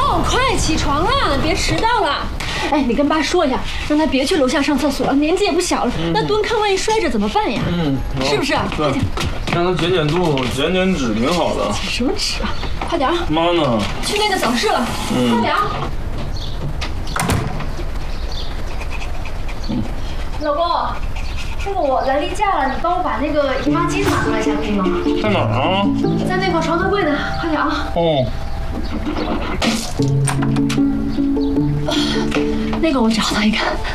快起床啦，别迟到了。哎，你跟爸说一下，让他别去楼下上厕所了，年纪也不小了，那蹲炕万一摔着怎么办呀？是不是？ 对，让他减减肚，减减脂挺好的。 什么脂啊？快点啊！ 妈呢？ 去那个早市了，快点啊！老公，那个我来例假了，你帮我把那个姨妈巾拿过来一下，可以吗？ 在哪儿啊？ 在那块床头柜呢，快点啊！ 哦。 那个我找到一个。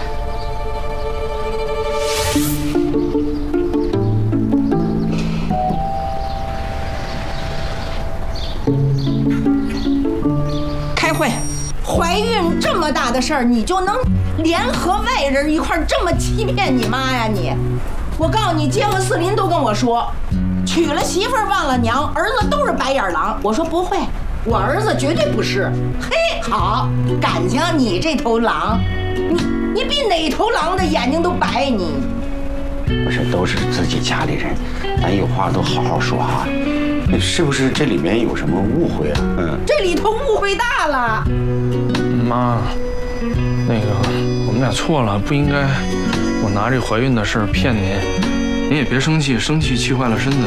开会，怀孕这么大的事儿，你就能联合外人一块儿这么欺骗你妈呀你！我告诉你，街坊四邻都跟我说，娶了媳妇儿忘了娘，儿子都是白眼狼。我说不会，我儿子绝对不是。嘿，好，感情你这头狼，你比哪头狼的眼睛都白你。 不是，都是自己家里人，咱有话都好好说哈。是不是这里面有什么误会啊？ 这里头误会大了。 妈，那个我们俩错了，不应该我拿这怀孕的事儿骗您，您也别生气，生气气坏了身子。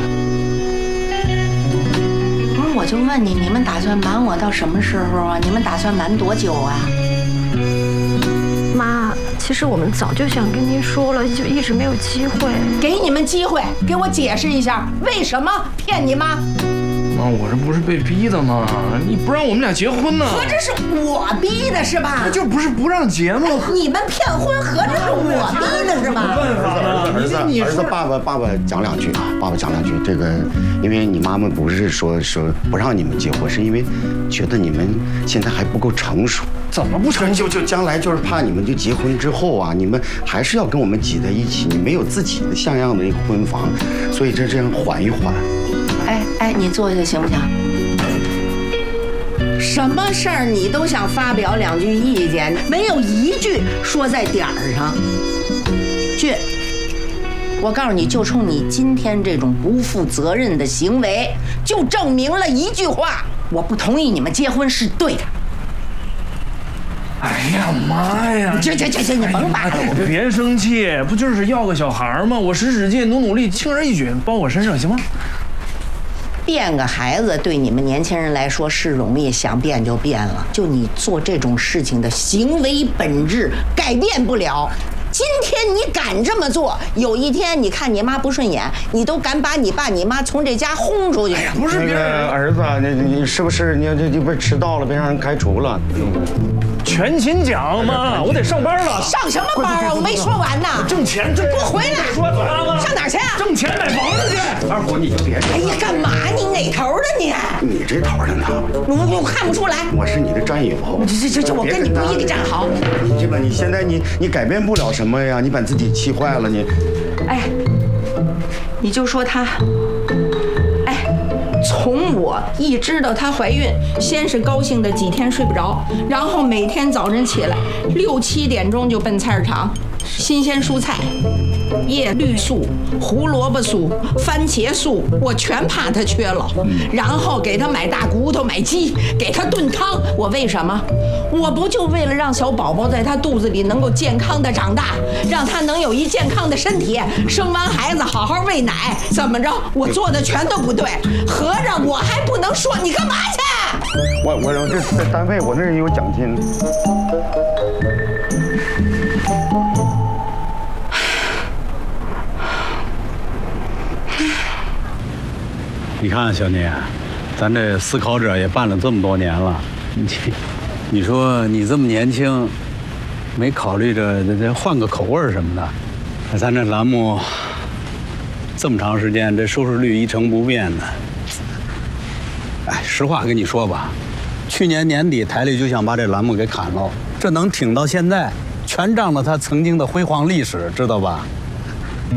不是，我就问你，你们打算瞒我到什么时候啊？你们打算瞒多久啊？ 妈，其实我们早就想跟您说了，就一直没有机会。 给你们机会，给我解释一下，为什么骗你妈？ 妈，我这不是被逼的吗？你不让我们俩结婚呢？ 合着是我逼的是吧？ 那就不是不让结吗？ 你们骗婚，合着是我逼的是吧？ 儿子，爸爸讲两句啊，爸爸讲两句。这个，因为你妈妈不是说不让你们结婚，是因为觉得你们现在还不够成熟。 怎么不成熟？ 就将来就是怕你们就结婚之后啊，你们还是要跟我们挤在一起，你没有自己的像样的一个婚房，所以这样缓一缓。 哎，你坐下行不行？什么事儿你都想发表两句意见，没有一句说在点儿上。俊，我告诉你，就冲你今天这种不负责任的行为，就证明了一句话：我不同意你们结婚是对的。 哎呀妈呀！ 这，你甭把我别生气，不就是要个小孩吗？我使劲努力，轻而易举包我身上，行吗？ 变个孩子对你们年轻人来说是容易，想变就变了。就你做这种事情的行为本质改变不了。今天你敢这么做，有一天你看你妈不顺眼，你都敢把你爸你妈从这家轰出去。 哎呀，不是别人儿子，你是不是你不是迟到了，被让人开除了？ 全勤奖妈，我得上班了。 上什么班啊？我没说完呢。 挣钱， 给我回来！上哪儿去啊？ 挣钱买房子去。 二虎，你就别。 哎呀，干嘛？你哪头的你？ 你这头的呢？ 我看不出来。 我是你的战友。 这，我跟你不一个战壕。 你这吧，你现在你改变不了什么呀？你把自己气坏了，你。 哎，你就说他。从我一知道她怀孕，先是高兴的几天睡不着，然后每天早晨起来6、7点钟就奔菜市场，新鲜蔬菜、叶绿素、胡萝卜素、番茄素，我全怕她缺了。然后给她买大骨头、买鸡，给她炖汤。我为什么？我不就为了让小宝宝在她肚子里能够健康的长大，让她能有一健康的身体，生完孩子好好喂奶。怎么着？我做的全都不对，合着我还不能说你干嘛去？ 我这在单位，我那儿有奖金。 你看，小聂，咱这思考者也办了这么多年了，你说你这么年轻，没考虑着换个口味什么的？咱这栏目这么长时间，这收视率一成不变的。哎，实话跟你说吧，去年年底台里就想把这栏目给砍了，这能挺到现在，全仗着他曾经的辉煌历史，知道吧？